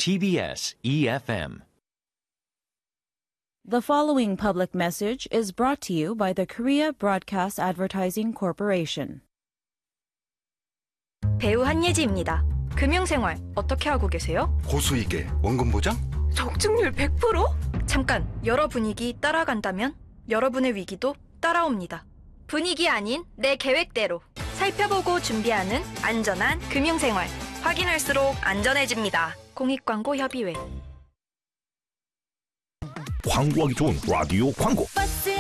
TBS EFM. The following public message is brought to you by the Korea Broadcast Advertising Corporation. 배우 한예지입니다. 금융생활 어떻게 하고 계세요? 고수익에 원금 보장? 적중률 100%? 잠깐, 여러 분위기 따라간다면 여러분의 위기도 따라옵니다. 분위기 아닌 내 계획대로 살펴보고 준비하는 안전한 금융생활. 확인할수록 안전해집니다. 공익광고협의회. 광고하기 좋은 라디오 광고.